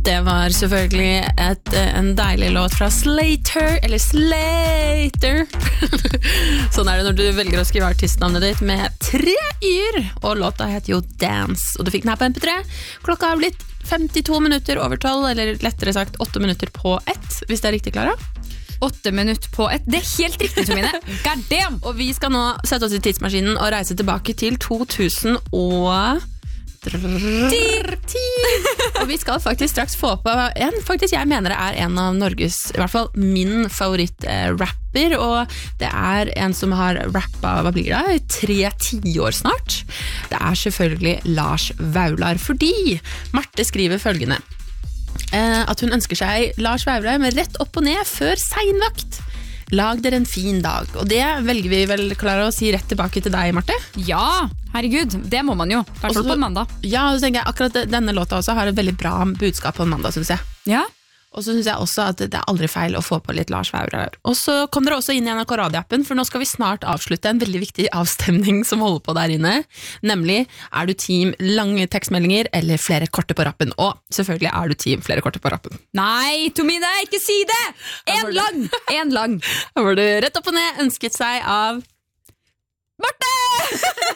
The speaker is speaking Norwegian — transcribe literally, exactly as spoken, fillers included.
Det var selvfølgelig et, en deilig låt fra Slater, eller Slater. Sånn er det når du velger å skrive artistnavnet ditt med tre yr, og låta heter jo Dance, og du fikk den her på M P tre. Klokka har blitt femtito minutter over tolv, eller lettere sagt åtte minutter på ett, hvis det er riktig, Clara. Åtte minutter på ett, det er helt riktig, Tomine. God damn! Og vi skal nå sette oss i tidsmaskinen og reise tilbake til to tusen og... Og vi skal faktisk straks få på en, faktisk jeg mener det er en av Norges, i hvert fall min favorittrapper, og det er en som har rappet, hva blir det, i tre tiår snart. Det er selvfølgelig Lars Vaular, fordi Marte skriver følgende, at hun ønsker seg Lars Vaular med rett opp og ned før seinvakt. Lag dere en fin dag, og det velger vi vel, Clara, å si rett tilbake til deg, Marte? Ja, herregud, det må man jo, i hvert fall på en mandag. Ja, og så tenker jeg akkurat denne låta også har et veldig bra budskap på en mandag, synes jeg. Ja. Og så synes jeg også at det er aldri feil å få på litt Lars Vaular. Og så kom dere også inn i N R K Radio-appen, for nå skal vi snart avslutte en veldig viktig avstemning som holder på der inne. Nemlig, er du team lange tekstmeldinger eller flere korte på rappen? Og selvfølgelig er du team flere korte på rappen. Nei, Tomine, ikke si det! En lang, en lang. Da var det rett opp og ned ønsket seg av... Marte!